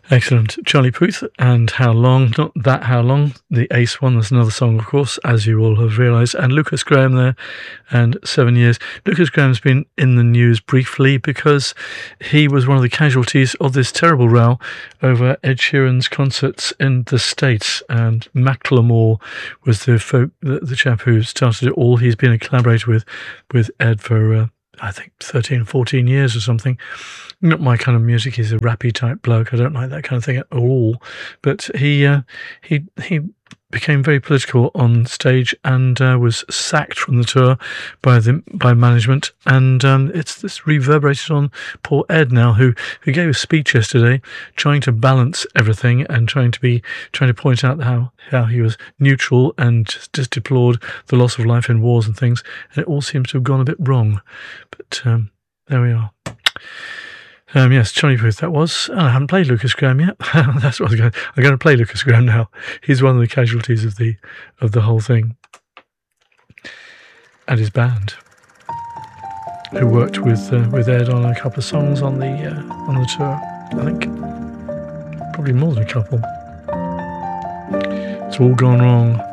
Excellent. Charlie Puth and How Long, not that How Long, the Ace one, that's another song, of course, as you all have realised. And Lucas Graham there, and 7 years. Lucas Graham's been in the news briefly because he was one of the casualties of this terrible row over Ed Sheeran's concerts in the States. And Macklemore was the chap who started it all. He's been a collaborator with Ed for, I think, 13, 14 years or something. Not my kind of music. He's a rappy type bloke. I don't like that kind of thing at all. But he became very political on stage and was sacked from the tour by management. And it's this reverberated on poor Ed now, who gave a speech yesterday, trying to balance everything and trying to point out how he was neutral and just deplored the loss of life in wars and things. And it all seems to have gone a bit wrong. But there we are. Yes, Charlie Puth, that was. I haven't played Lucas Graham yet. That's what I'm going to play Lucas Graham now. He's one of the casualties of the whole thing. And his band, who worked with Ed on a couple of songs on the tour. I think probably more than a couple. It's all gone wrong.